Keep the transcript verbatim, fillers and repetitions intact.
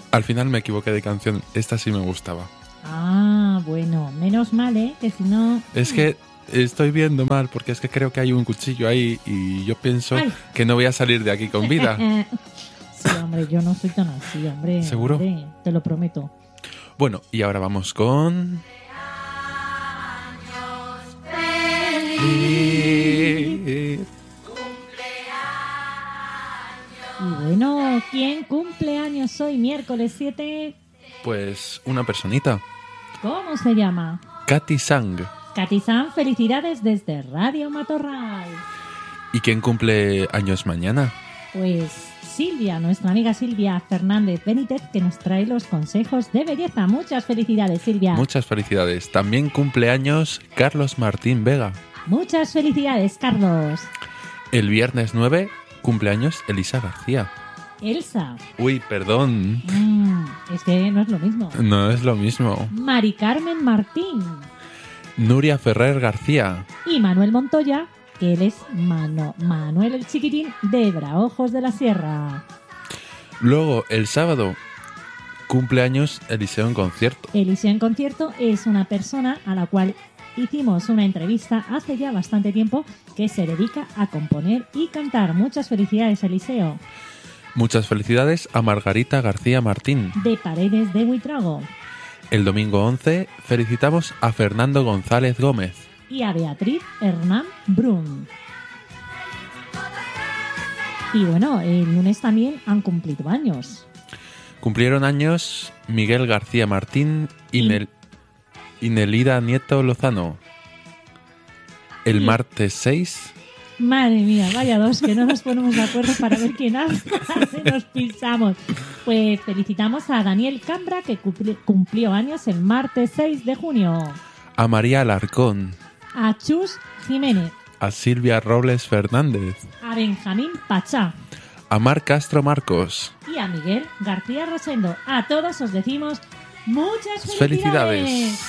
Al final me equivoqué de canción. Esta sí me gustaba. Ah, bueno, menos mal, ¿eh? Que si no... Es que estoy viendo mal porque es que creo que hay un cuchillo ahí y yo pienso Ay. que no voy a salir de aquí con vida. Sí, hombre, yo no soy tan así, hombre. ¿Seguro? Hombre, te lo prometo. Bueno, y ahora vamos con... Y bueno, ¿quién cumple años hoy, miércoles siete? Pues una personita. ¿Cómo se llama? Katy Sang. Katy San, felicidades desde Radio Matorral. ¿Y quién cumple años mañana? Pues Silvia, nuestra amiga Silvia Fernández Benítez, que nos trae los consejos de belleza. Muchas felicidades, Silvia. Muchas felicidades. También cumple años Carlos Martín Vega. Muchas felicidades, Carlos. El viernes nueve, cumpleaños Elisa García. Elsa. Uy, perdón. Mm, es que no es lo mismo. No es lo mismo. Mari Carmen Martín. Nuria Ferrer García. Y Manuel Montoya, que él es Mano, Manuel el Chiquitín de Braojos de la Sierra. Luego, el sábado, cumpleaños Eliseo en concierto. Eliseo en concierto es una persona a la cual hicimos una entrevista hace ya bastante tiempo que se dedica a componer y cantar. Muchas felicidades, Eliseo. Muchas felicidades a Margarita García Martín. De Paredes de Buitrago. El domingo once felicitamos a Fernando González Gómez. Y a Beatriz Hernán Brun. Y bueno, el lunes también han cumplido años. Cumplieron años Miguel García Martín y, Y- Nel- y Nelida Nieto Lozano. El Y- martes seis, Madre mía, vaya dos, que no nos ponemos de acuerdo para ver quién hace. Nos pisamos. Pues felicitamos a Daniel Cambra, que cumpli- cumplió años el martes seis de junio. a María Alarcón, A Chus Jiménez. a Silvia Robles Fernández, A Benjamín Pachá. a Mar Castro Marcos. Y a Miguel García Rosendo. A todos os decimos muchas felicidades. ¡Felicidades!